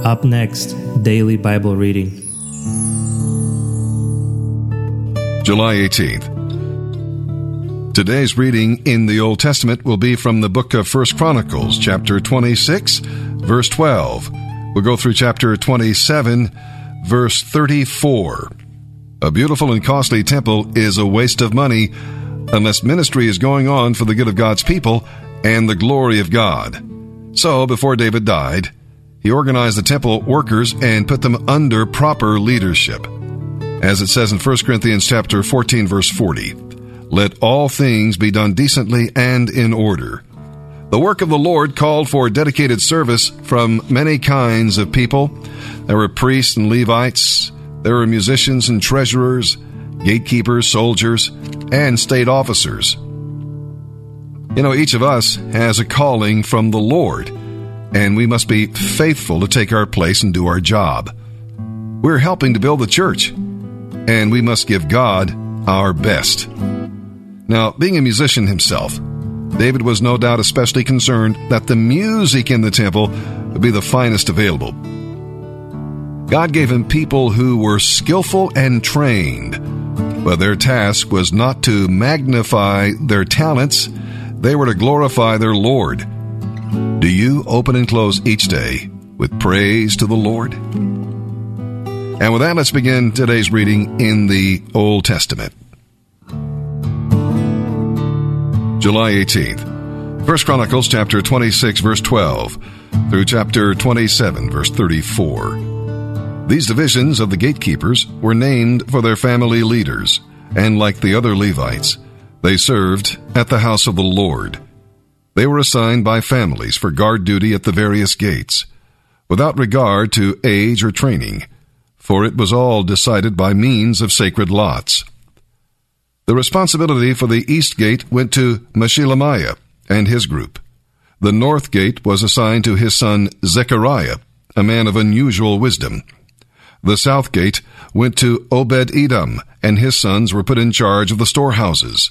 Up next, Daily Bible Reading. July 18th. Today's reading in the Old Testament will be from the book of 1 Chronicles, chapter 26, verse 12. We'll go through chapter 27, verse 34. A beautiful and costly temple is a waste of money unless ministry is going on for the good of God's people and the glory of God. So, before David died, he organized the temple workers and put them under proper leadership. As it says in 1 Corinthians chapter 14, verse 40, "Let all things be done decently and in order." The work of the Lord called for dedicated service from many kinds of people. There were priests and Levites. There were musicians and treasurers, gatekeepers, soldiers, and state officers. You know, each of us has a calling from the Lord, and we must be faithful to take our place and do our job. We're helping to build the church, and we must give God our best. Now, being a musician himself, David was no doubt especially concerned that the music in the temple would be the finest available. God gave him people who were skillful and trained, but their task was not to magnify their talents, they were to glorify their Lord. Do you open and close each day with praise to the Lord? And with that, let's begin today's reading in the Old Testament. July 18th. 1 Chronicles chapter 26, verse 12 through chapter 27, verse 34. These divisions of the gatekeepers were named for their family leaders, and like the other Levites, they served at the house of the Lord. They were assigned by families for guard duty at the various gates, without regard to age or training, for it was all decided by means of sacred lots. The responsibility for the east gate went to Meshelemiah and his group. The north gate was assigned to his son Zechariah, a man of unusual wisdom. The south gate went to Obed-Edom, and his sons were put in charge of the storehouses.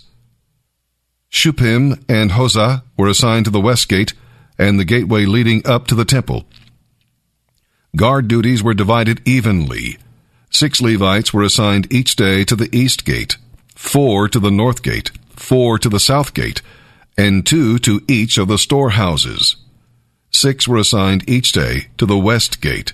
Shuppim and Hosah were assigned to the west gate and the gateway leading up to the temple. Guard duties were divided evenly. 6 Levites were assigned each day to the east gate, 4 to the north gate, 4 to the south gate, and 2 to each of the storehouses. 6 were assigned each day to the west gate,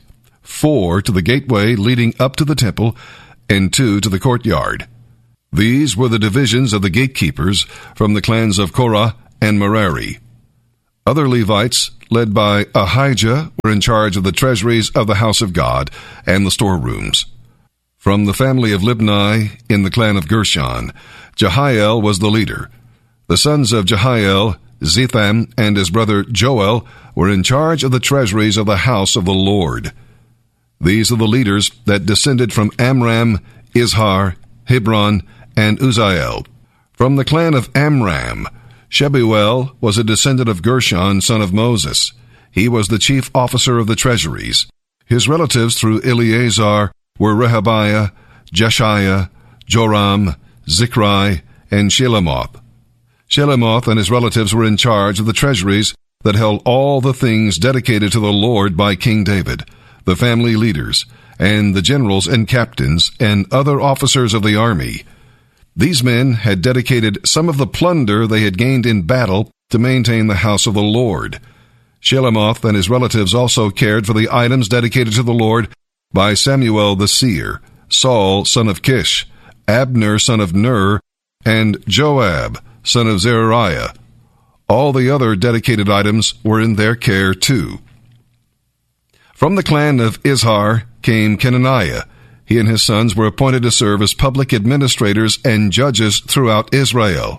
4 to the gateway leading up to the temple, and 2 to the courtyard. These were the divisions of the gatekeepers from the clans of Korah and Merari. Other Levites, led by Ahijah, were in charge of the treasuries of the house of God and the storerooms. From the family of Libni in the clan of Gershon, Jehiel was the leader. The sons of Jehiel, Zetham, and his brother Joel were in charge of the treasuries of the house of the Lord. These are the leaders that descended from Amram, Izhar, Hebron, and Uzziel. From the clan of Amram, Shebuel was a descendant of Gershon, son of Moses. He was the chief officer of the treasuries. His relatives through Eleazar were Rehabiah, Jeshiah, Joram, Zichri, and Shelomoth. Shelomoth and his relatives were in charge of the treasuries that held all the things dedicated to the Lord by King David, the family leaders, and the generals and captains and other officers of the army. These men had dedicated some of the plunder they had gained in battle to maintain the house of the Lord. Shelomoth and his relatives also cared for the items dedicated to the Lord by Samuel the seer, Saul son of Kish, Abner son of Ner, and Joab son of Zeruiah. All the other dedicated items were in their care too. From the clan of Izhar came Kenaniah. He and his sons were appointed to serve as public administrators and judges throughout Israel.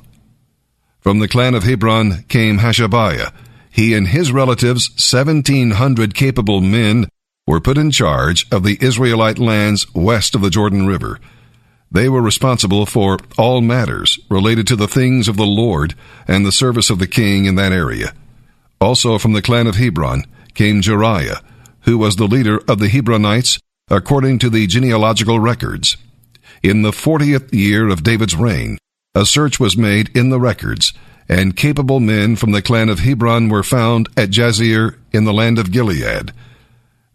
From the clan of Hebron came Hashabiah. He and his relatives, 1,700 capable men, were put in charge of the Israelite lands west of the Jordan River. They were responsible for all matters related to the things of the Lord and the service of the king in that area. Also from the clan of Hebron came Jeriah, who was the leader of the Hebronites according to the genealogical records. In the 40th year of David's reign, a search was made in the records, and capable men from the clan of Hebron were found at Jazeer in the land of Gilead.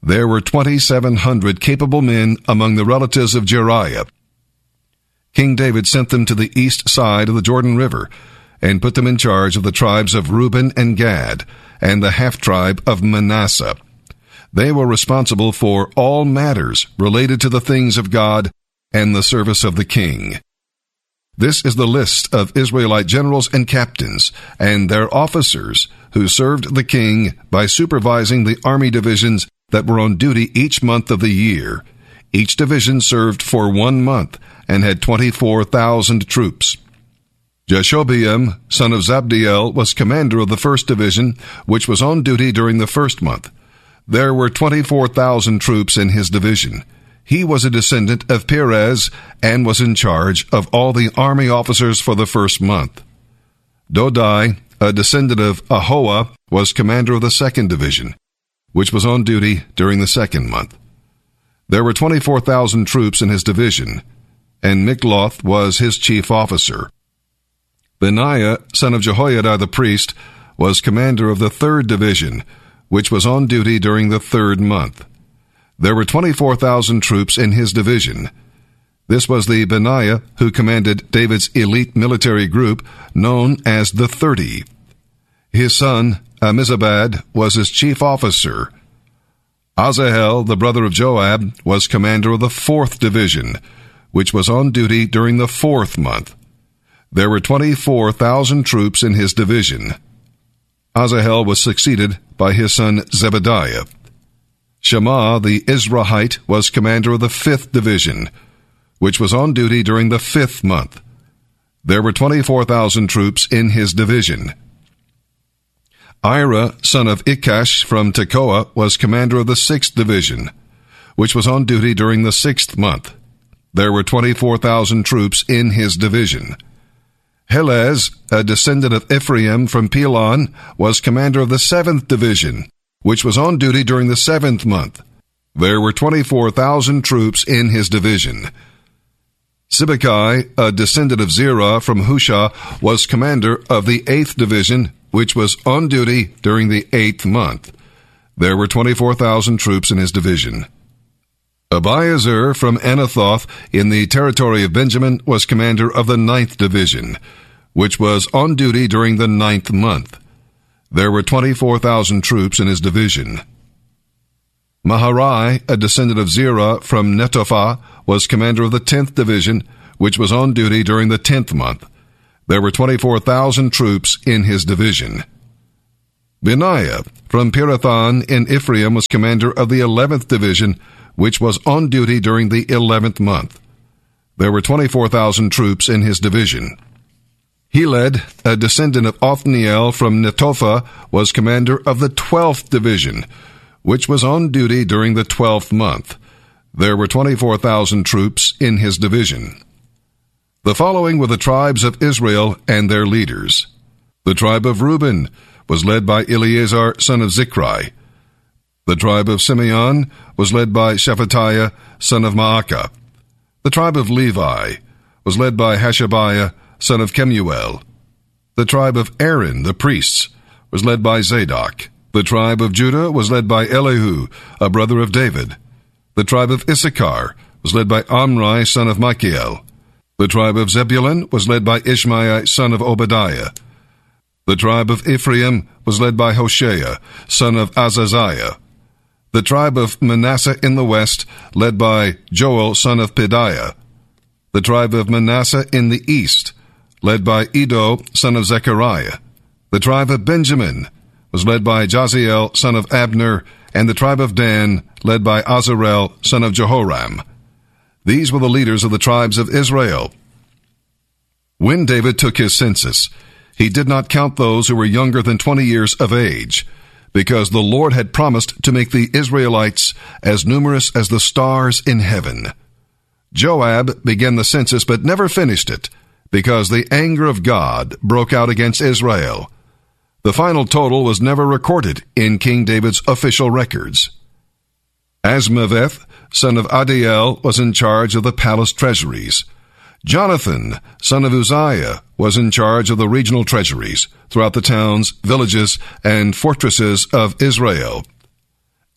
there were 2,700 capable men among the relatives of Jeriah. King David sent them to the east side of the Jordan River and put them in charge of the tribes of Reuben and Gad and the half-tribe of Manasseh. They were responsible for all matters related to the things of God and the service of the king. This is the list of Israelite generals and captains and their officers who served the king by supervising the army divisions that were on duty each month of the year. Each division served for 1 month and had 24,000 troops. Jashobeam, son of Zabdiel, was commander of the 1st Division, which was on duty during the 1st month. There were 24,000 troops in his division. He was a descendant of Perez and was in charge of all the army officers for the 1st month. Dodai, a descendant of Ahoah, was commander of the 2nd Division, which was on duty during the 2nd month. There were 24,000 troops in his division, and Mikloth was his chief officer. Benaiah, son of Jehoiada the priest, was commander of the 3rd Division, which was on duty during the 3rd month. There were 24,000 troops in his division. This was the Benaiah who commanded David's elite military group, known as the 30. His son, Ammizabad, was his chief officer. Asahel, the brother of Joab, was commander of the 4th Division, which was on duty during the 4th month. There were 24,000 troops in his division. Asahel was succeeded by his son Zebediah. Shammah the Izrahite was commander of the 5th Division, which was on duty during the 5th month. There were 24,000 troops in his division. Ira, son of Ikash from Tekoa, was commander of the 6th Division, which was on duty during the 6th month. There were 24,000 troops in his division. Helez, a descendant of Ephraim from Pelon, was commander of the 7th Division, which was on duty during the 7th month. There were 24,000 troops in his division. Sibbecai, a descendant of Zerah from Hushah, was commander of the 8th Division, which was on duty during the 8th month. There were 24,000 troops in his division. Abiezer from Anathoth in the territory of Benjamin was commander of the 9th Division, which was on duty during the 9th month. There were 24,000 troops in his division. Maharai, a descendant of Zerah from Netophah, was commander of the 10th Division, which was on duty during the 10th month. There were 24,000 troops in his division. Benaiah from Pirathon in Ephraim was commander of the 11th Division, which was on duty during the 11th month. There were 24,000 troops in his division. Heled, a descendant of Othniel from Netophah, was commander of the 12th Division, which was on duty during the 12th month. There were 24,000 troops in his division. The following were the tribes of Israel and their leaders. The tribe of Reuben was led by Eleazar, son of Zichri. The tribe of Simeon was led by Shephatiah, son of Maacah. The tribe of Levi was led by Hashabiah, son of Kemuel. The tribe of Aaron, the priests, was led by Zadok. The tribe of Judah was led by Elihu, a brother of David. The tribe of Issachar was led by Omri, son of Michael. The tribe of Zebulun was led by Ishmaiah, son of Obadiah. The tribe of Ephraim was led by Hoshea, son of Azaziah. The tribe of Manasseh in the west, led by Joel, son of Pedaiah. The tribe of Manasseh in the east, led by Iddo, son of Zechariah. The tribe of Benjamin was led by Jaziel, son of Abner, and the tribe of Dan, led by Azarel, son of Jehoram. These were the leaders of the tribes of Israel. When David took his census, he did not count those who were younger than 20 years of age, because the Lord had promised to make the Israelites as numerous as the stars in heaven. Joab began the census but never finished it, because the anger of God broke out against Israel. The final total was never recorded in King David's official records. Asmaveth, son of Adiel, was in charge of the palace treasuries. Jonathan, son of Uzziah, was in charge of the regional treasuries throughout the towns, villages, and fortresses of Israel.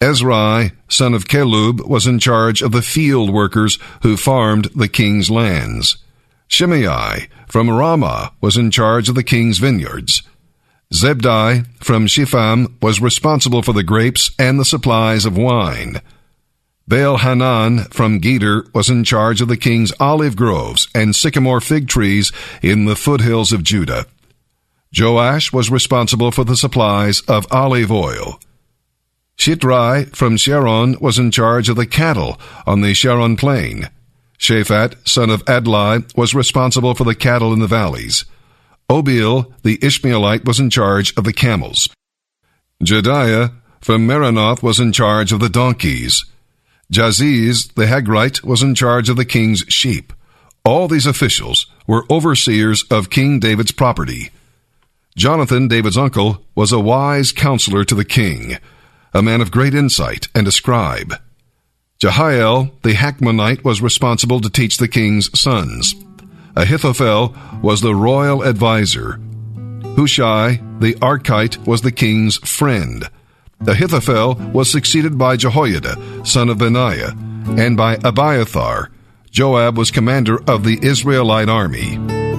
Ezrai, son of Caleb, was in charge of the field workers who farmed the king's lands. Shimei from Ramah was in charge of the king's vineyards. Zebdai from Shipham was responsible for the grapes and the supplies of wine. Baal-Hanan from Geder was in charge of the king's olive groves and sycamore fig trees in the foothills of Judah. Joash was responsible for the supplies of olive oil. Shitrai from Sharon was in charge of the cattle on the Sharon plain. Shaphat, son of Adlai, was responsible for the cattle in the valleys. Obil, the Ishmaelite, was in charge of the camels. Jediah from Meronoth was in charge of the donkeys. Jaziz, the Hagrite, was in charge of the king's sheep. All these officials were overseers of King David's property. Jonathan, David's uncle, was a wise counselor to the king, a man of great insight and a scribe. Jehiel, the Hachmonite, was responsible to teach the king's sons. Ahithophel was the royal advisor. Hushai, the Archite, was the king's friend. Ahithophel was succeeded by Jehoiada, son of Benaiah, and by Abiathar. Joab was commander of the Israelite army.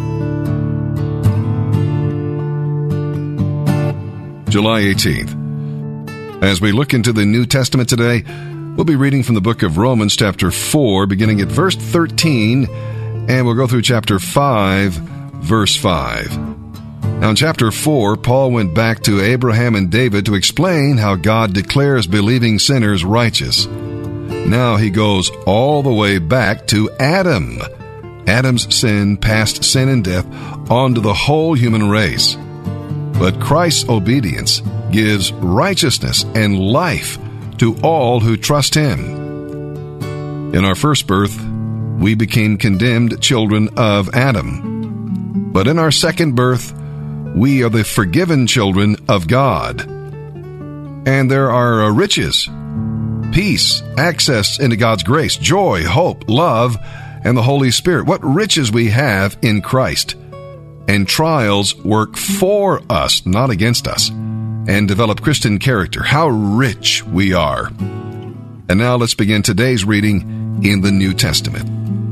July 18th. As we look into the New Testament today, we'll be reading from the book of Romans chapter 4, beginning at verse 13, and we'll go through chapter 5, verse 5. Now in chapter 4, Paul went back to Abraham and David to explain how God declares believing sinners righteous. Now he goes all the way back to Adam. Adam's sin passed sin and death onto the whole human race. But Christ's obedience gives righteousness and life to all who trust him. In our first birth, we became condemned children of Adam. But in our second birth, we are the forgiven children of God. And there are riches, peace, access into God's grace, joy, hope, love, and the Holy Spirit. What riches we have in Christ. And trials work for us, not against us, and develop Christian character. How rich we are. And now let's begin today's reading in the New Testament.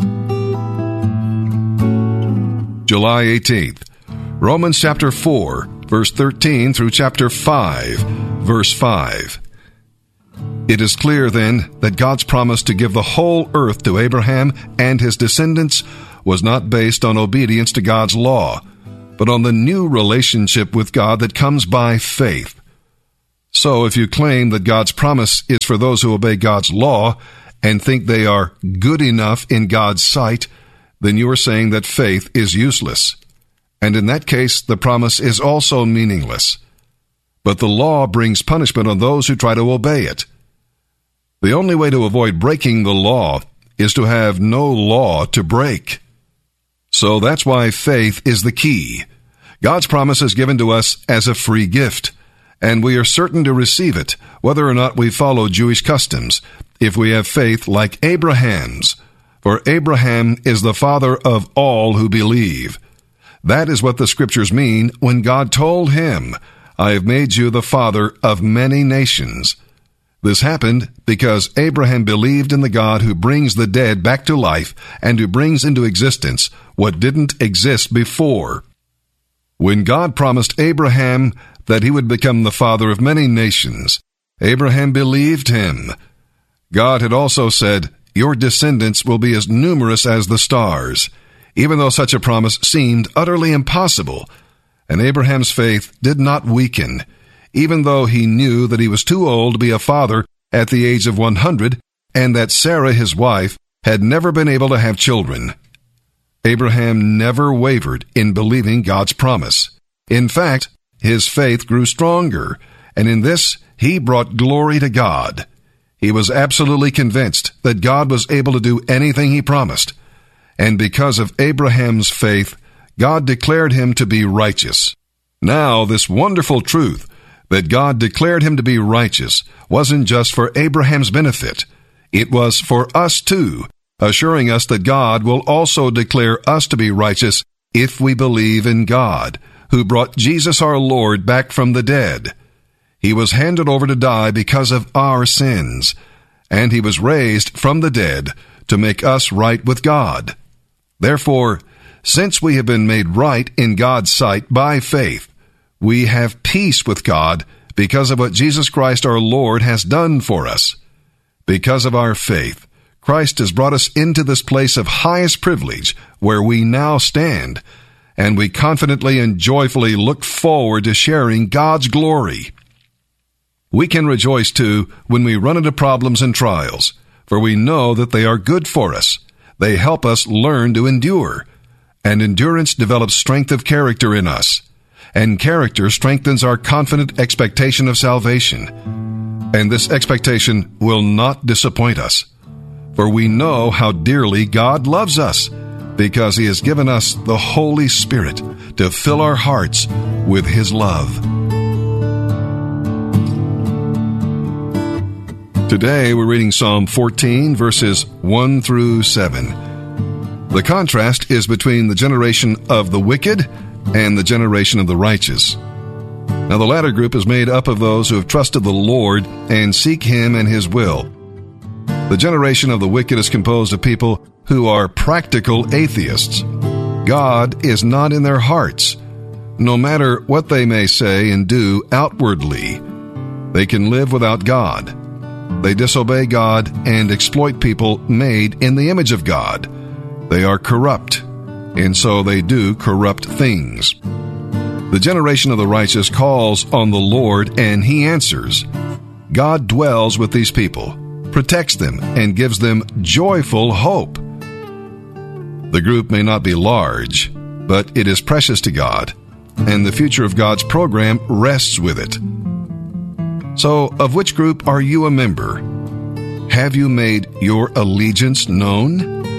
July 18th. Romans chapter 4, verse 13 through chapter 5, verse 5. It is clear then that God's promise to give the whole earth to Abraham and his descendants was not based on obedience to God's law, but on the new relationship with God that comes by faith. So if you claim that God's promise is for those who obey God's law and think they are good enough in God's sight, then you are saying that faith is useless. And in that case, the promise is also meaningless. But the law brings punishment on those who try to obey it. The only way to avoid breaking the law is to have no law to break. So that's why faith is the key. God's promise is given to us as a free gift, and we are certain to receive it, whether or not we follow Jewish customs, if we have faith like Abraham's. For Abraham is the father of all who believe. That is what the scriptures mean when God told him, I have made you the father of many nations. This happened because Abraham believed in the God who brings the dead back to life and who brings into existence what didn't exist before. When God promised Abraham that he would become the father of many nations, Abraham believed him. God had also said, your descendants will be as numerous as the stars, even though such a promise seemed utterly impossible. And Abraham's faith did not weaken, even though he knew that he was too old to be a father at the age of 100, and that Sarah, his wife, had never been able to have children. Abraham never wavered in believing God's promise. In fact, his faith grew stronger, and in this he brought glory to God. He was absolutely convinced that God was able to do anything he promised. And because of Abraham's faith, God declared him to be righteous. Now, this wonderful truth that God declared him to be righteous wasn't just for Abraham's benefit. It was for us too, assuring us that God will also declare us to be righteous if we believe in God, who brought Jesus our Lord back from the dead. He was handed over to die because of our sins, and he was raised from the dead to make us right with God. Therefore, since we have been made right in God's sight by faith, we have peace with God because of what Jesus Christ our Lord has done for us. Because of our faith, Christ has brought us into this place of highest privilege where we now stand, and we confidently and joyfully look forward to sharing God's glory. We can rejoice, too, when we run into problems and trials, for we know that they are good for us. They help us learn to endure, and endurance develops strength of character in us, and character strengthens our confident expectation of salvation. And this expectation will not disappoint us, for we know how dearly God loves us, because He has given us the Holy Spirit to fill our hearts with His love. Today we're reading Psalm 14, verses 1 through 7. The contrast is between the generation of the wicked and the generation of the righteous. Now the latter group is made up of those who have trusted the Lord and seek Him and His will. The generation of the wicked is composed of people who are practical atheists. God is not in their hearts, no matter what they may say and do outwardly. They can live without God. They disobey God and exploit people made in the image of God. They are corrupt, and so they do corrupt things. The generation of the righteous calls on the Lord, and He answers. God dwells with these people, protects them, and gives them joyful hope. The group may not be large, but it is precious to God, and the future of God's program rests with it. So, of which group are you a member? Have you made your allegiance known?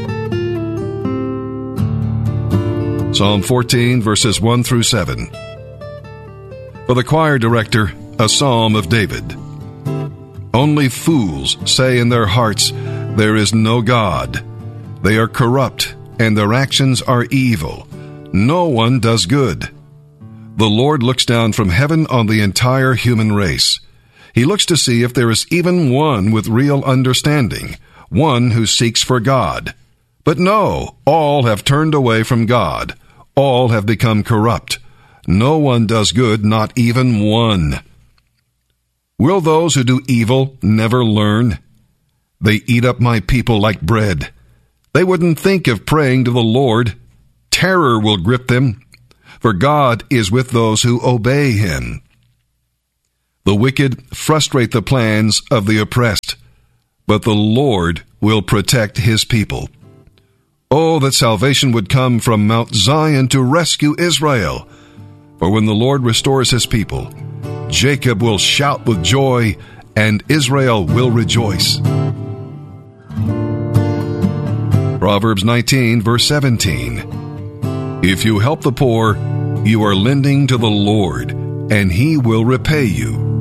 Psalm 14, verses 1 through 7. For the choir director, a psalm of David. Only fools say in their hearts, "There is no God." They are corrupt, and their actions are evil. No one does good. The Lord looks down from heaven on the entire human race. He looks to see if there is even one with real understanding, one who seeks for God. But no, all have turned away from God. All have become corrupt. No one does good, not even one. Will those who do evil never learn? They eat up my people like bread. They wouldn't think of praying to the Lord. Terror will grip them, for God is with those who obey Him. The wicked frustrate the plans of the oppressed, but the Lord will protect His people. Oh, that salvation would come from Mount Zion to rescue Israel. For when the Lord restores His people, Jacob will shout with joy, and Israel will rejoice. Proverbs 19, verse 17. If you help the poor, you are lending to the Lord, and He will repay you.